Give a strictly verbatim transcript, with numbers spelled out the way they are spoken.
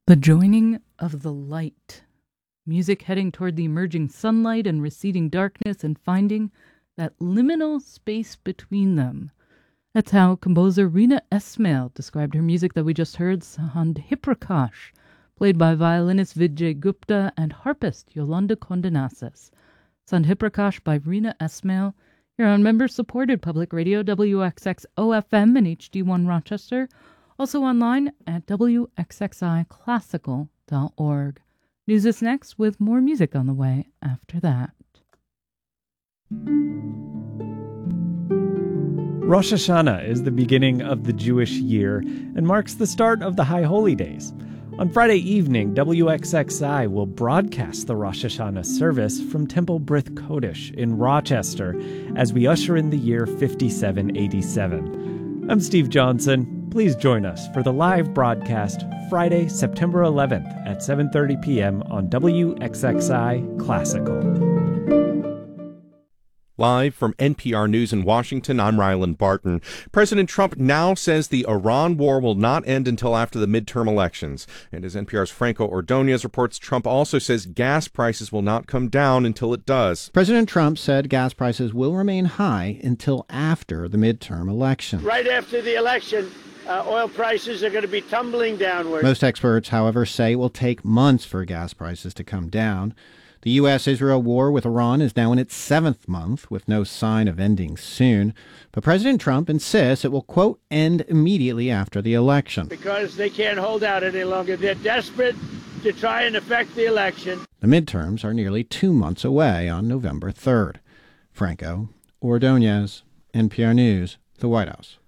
The joining of the light. Music heading toward the emerging sunlight and receding darkness and finding that liminal space between them. That's how composer Rina Esmail described her music that we just heard, Sandhiprakash, played by violinist Vijay Gupta and harpist Yolanda Condenasis. Sandhiprakash by Rina Esmail, here on member-supported public radio W X X O F M and H D one Rochester, also online at W X X I classical dot org. News is next with more music on the way after that. Rosh Hashanah is the beginning of the Jewish year and marks the start of the High Holy Days. On Friday evening, W X X I will broadcast the Rosh Hashanah service from Temple Brith Kodesh in Rochester as we usher in the year fifty-seven eighty-seven. I'm Steve Johnson. Please join us for the live broadcast Friday, September eleventh at seven thirty p.m. on W X X I Classical. Live from N P R News in Washington, I'm Ryland Barton. President Trump now says the Iran war will not end until after the midterm elections. And as N P R's Franco Ordonez reports, Trump also says gas prices will not come down until it does. President Trump said gas prices will remain high until after the midterm election. Right after the election, uh, oil prices are going to be tumbling downward. Most experts, however, say it will take months for gas prices to come down. The U S Israel war with Iran is now in its seventh month, with no sign of ending soon. But President Trump insists it will, quote, end immediately after the election. Because they can't hold out any longer. They're desperate to try and affect the election. The midterms are nearly two months away on November third. Franco Ordonez, N P R News, the White House.